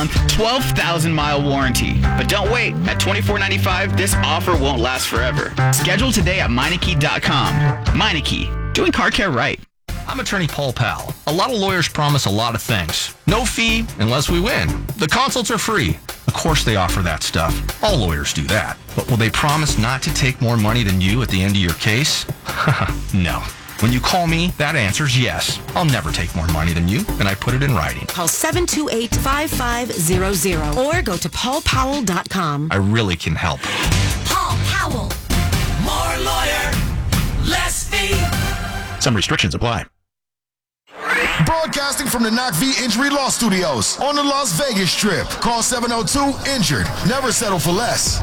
12,000-mile warranty. But don't wait. At $24.95, this offer won't last forever. Schedule today at Meineke.com. Meineke, doing car care right. I'm attorney Paul Powell. A lot of lawyers promise a lot of things. No fee unless we win. The consults are free. Of course they offer that stuff. All lawyers do that. But will they promise not to take more money than you at the end of your case? No. When you call me, that answer's yes. I'll never take more money than you, and I put it in writing. Call 728-5500 or go to paulpowell.com. I really can help. Paul Powell. More lawyer, less fee. Some restrictions apply. Broadcasting from the Knock V Injury Law Studios on the Las Vegas Strip. Call 702-INJURED. Never settle for less.